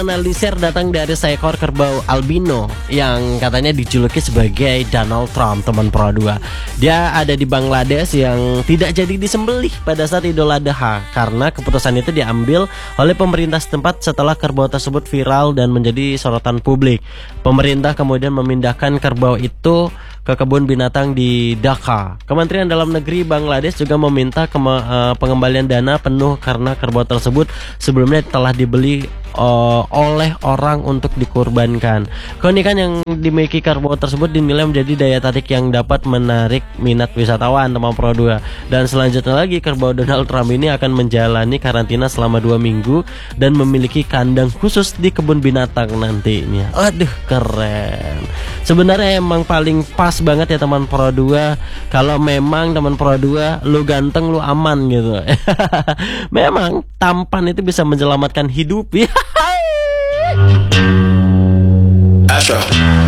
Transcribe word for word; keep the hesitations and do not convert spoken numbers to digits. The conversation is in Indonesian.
Analisir datang dari seekor kerbau albino yang katanya dijuluki sebagai Donald Trump, teman Pro dua. Dia ada di Bangladesh yang tidak jadi disembelih pada saat Idul Adha karena keputusan itu diambil oleh pemerintah setempat setelah kerbau tersebut viral dan menjadi sorotan publik. Pemerintah kemudian memindahkan kerbau itu ke kebun binatang di Dhaka. Kementerian Dalam Negeri Bangladesh juga meminta uh, pengembalian dana penuh karena kerbau tersebut sebelumnya telah dibeli uh, oleh orang untuk dikurbankan. Keunikan yang dimiliki kerbau tersebut dinilai menjadi daya tarik yang dapat menarik minat wisatawan, teman Pro dua. Dan selanjutnya lagi, kerbau Donald Trump ini akan menjalani karantina selama dua minggu dan memiliki kandang khusus di kebun binatang nantinya. Aduh, keren. Sebenarnya emang paling pas banget ya teman Pro dua. Kalau memang teman Pro dua lu ganteng, lu aman gitu. Memang tampan itu bisa menyelamatkan hidup ya. Astro.